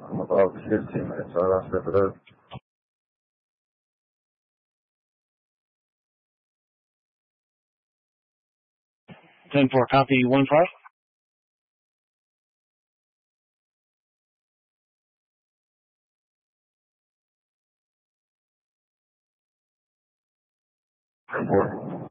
I'm about 15 minutes. I'll ask her for that. 10-4, copy 1-5. Report.